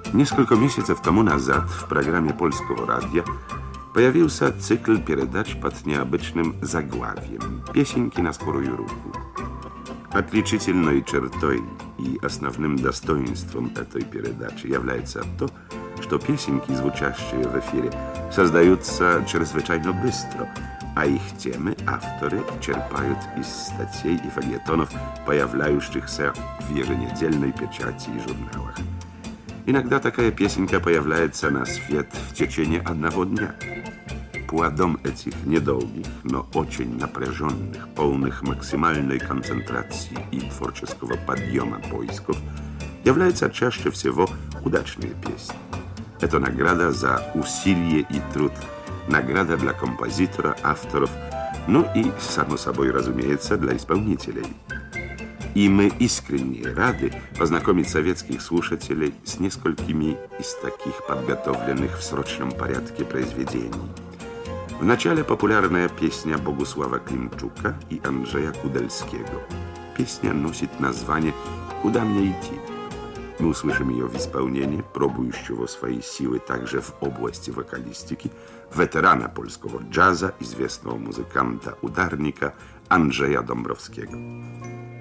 Несколько месяцев тому назад в программе Польского радио появился цикл передач под необычным заглавием «Песенки на скорую руку». Отличительной чертой и основным достоинством этой передачи является то, что песенки, звучащие в эфире, создаются чрезвычайно быстро, а их темы авторы черпают из статей и фельетонов, появляющихся в еженедельной печати и журналах. Иногда такая песенка появляется на свет в течение одного дня. Плодом этих недолгих, но очень напряженных, полных максимальной концентрации и творческого подъема поисков является чаще всего удачные песни. Это награда за усилие и труд, награда для композитора, авторов, ну и, само собой разумеется, для исполнителей. И мы искренне рады познакомить советских слушателей с несколькими из таких подготовленных в срочном порядке произведений. Вначале популярная песня Богуслава Климчука и Анджея Кудельского. Песня носит название «Куда мне идти?». Мы услышим ее в исполнении пробующего свои силы также в области вокалистики ветерана польского джаза, известного музыканта-ударника Andrzeja Dąbrowskiego.